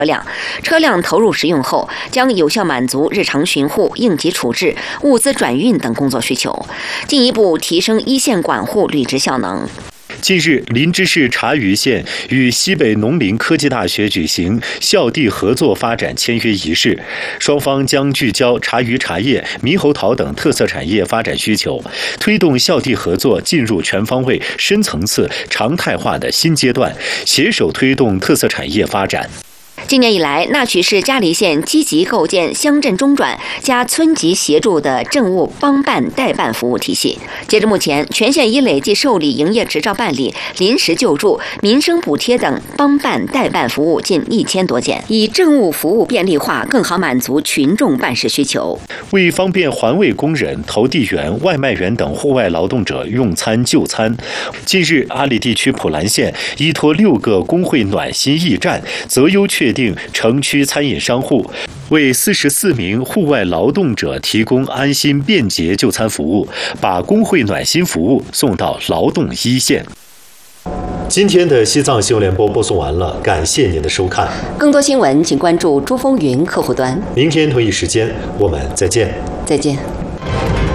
车辆投入使用后，将有效满足日常巡护、应急处置、物资转运等工作需求，进一步提升一线管护履职效能。 近日，林芝市茶余县与西北农林科技大学举行校地合作发展签约仪式，双方将聚焦茶余茶叶、猕猴桃等特色产业发展需求，推动校地合作进入全方位、深层次、常态化的新阶段，携手推动特色产业发展。 今年以来，那曲市嘉黎县积极构建乡镇中转加村级协助的政务帮办代办服务体系。截至目前，全县已累计受理营业执照办理、临时救助、民生补贴等帮办代办服务近1000多件，以政务服务便利化，更好满足群众办事需求。 为方便环卫工人、投递员、外卖员等户外劳动者用餐就餐，近日阿里地区普兰县依托6个工会暖心驿站，择优确定城区餐饮商户，为44名户外劳动者提供安心便捷就餐服务，把工会暖心服务送到劳动一线。今天的西藏新闻联播播送完了，感谢您的收看。 更多新闻请关注珠风云客户端。 明天同一时间我们再见。 再见。